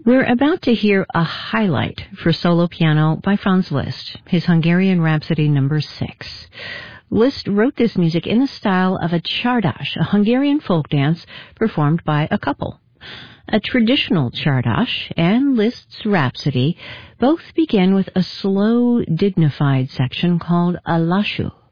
We're about to hear a highlight for solo piano by Franz Liszt, his Hungarian Rhapsody No. 6. Liszt wrote this music in the style of a csardas, a Hungarian folk dance performed by a couple. A traditional csardas and Liszt's Rhapsody both begin with a slow, dignified section called a lassú.